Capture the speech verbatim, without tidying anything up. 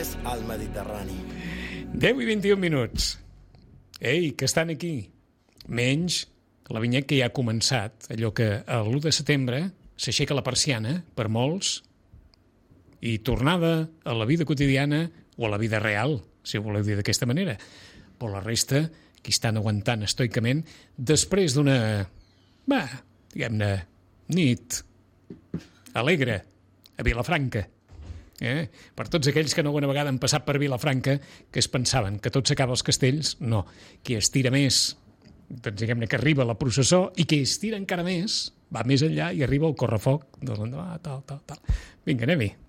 més al Mediterrani. deu i vint-i-un minuts. Ei, que estan aquí. Menys la vinyet que ja ha començat, allò que l'u de setembre s'aixeca la persiana per molts i tornada a la vida quotidiana o a la vida real, si ho voleu dir d'aquesta manera. Però la resta, qui estan aguantant estoicament, després d'una, va, diguem-ne, nit alegre a Vilafranca. Eh? Per tots aquells que no alguna vegada han passat per Vilafranca, que es pensaven que tot s'acaba als castells, no. Qui estira més, doncs diguem-ne que arriba la processó, i qui estira encara més, va més enllà i arriba el correfoc. Doncs, tal, tal, tal. Vinga, anem-hi.